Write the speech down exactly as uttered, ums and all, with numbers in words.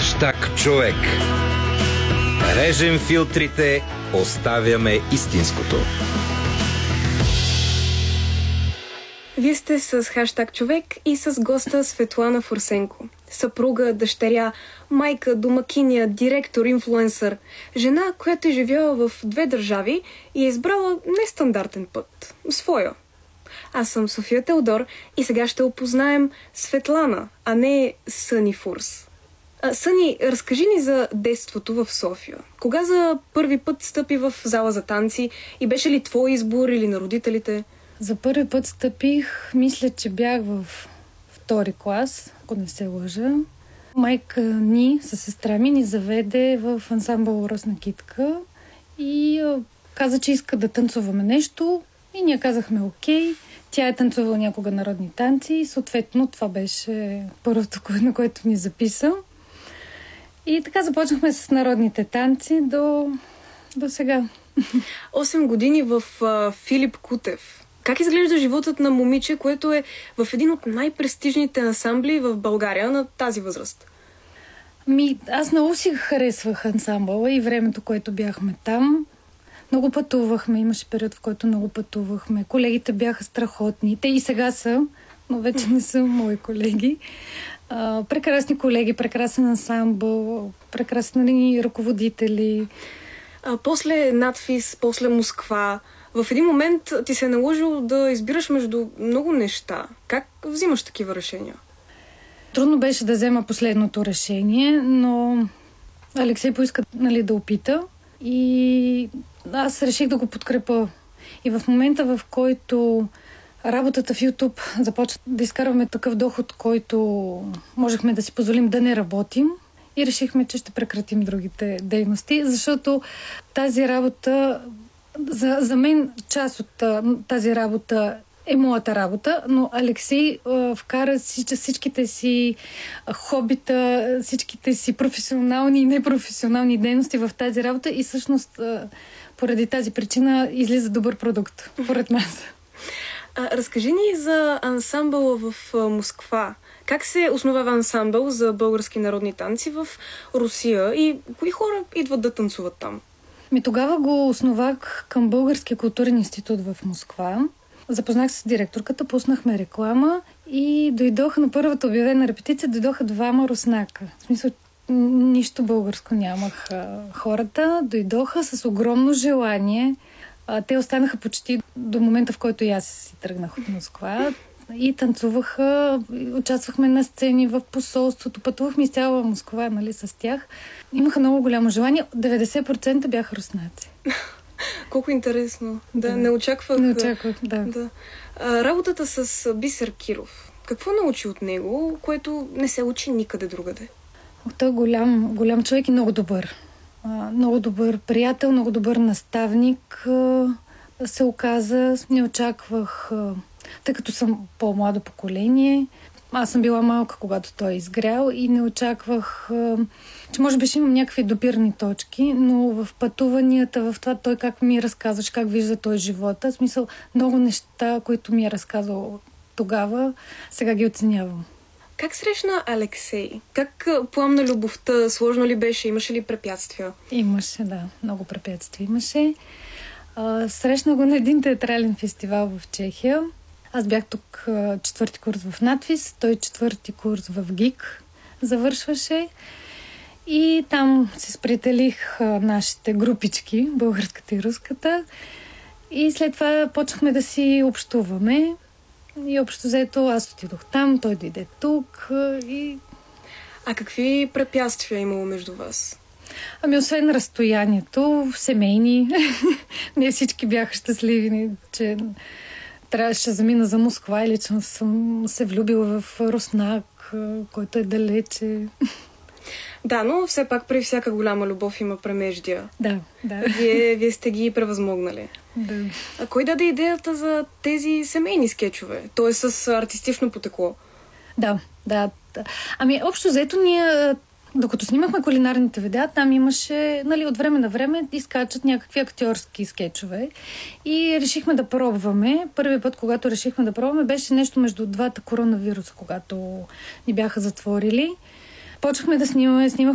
Хаштаг човек. Режем филтрите, оставяме истинското. Вие сте с Хаштаг човек и с госта Светлана Фурсенко. Съпруга, дъщеря, майка, домакиня, директор, инфлуенсър. Жена, която е живяла в две държави и е избрала нестандартен път. Своя. Аз съм София Теодор и сега ще опознаем Светлана, а не Съни Фурс. А, Съни, разкажи ни за детството в София. Кога за първи път стъпи в зала за танци и беше ли твой избор или на родителите? За първи път стъпих, мисля, че бях в втори клас, ако не се лъжа. Майка ни със сестра ми ни заведе в ансамбъл Росна китка и а, каза, че иска да танцуваме нещо и ние казахме окей. Тя е танцувала някога народни танци и съответно това беше първото, на което ни записа. И така започнахме с народните танци до, до сега. Осем години в а, Филип Кутев. Как изглежда животът на момиче, което е в един от най-престижните ансамбли в България на тази възраст? Ми, аз много си харесвах ансамбъла и времето, което бяхме там. Много пътувахме, имаше период, в който много пътувахме. Колегите бяха страхотни. Те и сега са, но вече не са мои колеги. А, прекрасни колеги, прекрасен ансамбъл, прекрасни ръководители. А, после надфис, после Москва. В един момент ти се е наложил да избираш между много неща. Как взимаш такива решения? Трудно беше да взема последното решение, но Алексей поиска, нали, да опита и аз реших да го подкрепя. И в момента, в който работата в YouTube започва да изкарваме такъв доход, който можехме да си позволим да не работим, и решихме, че ще прекратим другите дейности, защото тази работа, за, за мен част от тази работа е моята работа, но Алексей а, вкара всички, всичките си хобита, всичките си професионални и непрофесионални дейности в тази работа и всъщност а, поради тази причина излиза добър продукт, поред нас. А, разкажи ни за ансамбъла в а, Москва. Как се основава ансамбъл за български народни танци в Русия и кои хора идват да танцуват там? Ми тогава го основах към Българския културен институт в Москва. Запознах се с директорката, пуснахме реклама и дойдоха на първата обявена репетиция, дойдоха двама руснака. В смисъл, нищо българско нямах хората. Дойдоха с огромно желание. Те останаха почти до момента, в който и аз си тръгнах от Москва. И танцуваха, участвахме на сцени в посолството, пътувахме из цяла Москва, нали, с тях. Имаха много голямо желание. деветдесет процента бяха руснаци. Колко интересно. Да, да. не очаквах. Не очаквах, да. да. А, работата с Бисер Киров. Какво научи от него, което не се учи никъде другаде? Той е голям, голям човек и много добър. А, много добър приятел, много добър наставник а, се оказа. Не очаквах... А, тъй като съм по-младо поколение. Аз съм била малка, когато той е изгрял и не очаквах, че може би ще имам някакви допирни точки, но в пътуванията, в това той как ми разказваш, как вижда той живота, в смисъл много неща, които ми е разказал тогава, сега ги оценявам. Как срещна Алексей? Как пламна любовта? Сложно ли беше? Имаше ли препятствия? Имаше, да. Много препятствия имаше. А, срещна го на един театрален фестивал в Чехия. Аз бях тук четвърти курс в надфис, той четвърти курс в ГИК завършваше и там се сприятелих нашите групички, българската и руската, и след това почнахме да си общуваме и общо взето аз отидох там, той дойде тук и... А какви препятствия имало между вас? Ами освен разстоянието, семейни, не всички бяха щастливи, че трябваше да замина за Москва и лично съм се влюбила в руснак, който е далече. Да, но все пак при всяка голяма любов има премеждия. Да, да. Вие, вие сте ги превъзмогнали. Да. А кой даде идеята за тези семейни скетчове? То е с артистично потекло. Да, да. Ами, общо взето ние, докато снимахме кулинарните видеа, там имаше, нали, от време на време изкачат някакви актьорски скетчове и решихме да пробваме. Първият път, когато решихме да пробваме, беше нещо между двата коронавируса, когато ни бяха затворили. Почнахме да снимаме, снимахме